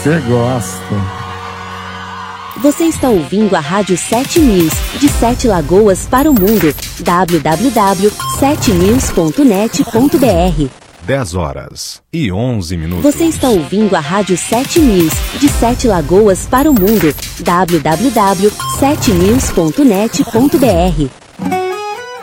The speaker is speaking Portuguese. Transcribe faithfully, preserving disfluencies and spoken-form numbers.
Você gosta. Você está ouvindo a Rádio sete News, de Sete Lagoas para o mundo. w w w ponto sete news ponto net ponto b r. dez horas e onze minutos. Você está ouvindo a Rádio sete News, de Sete Lagoas para o mundo. w w w ponto sete news ponto net ponto b r.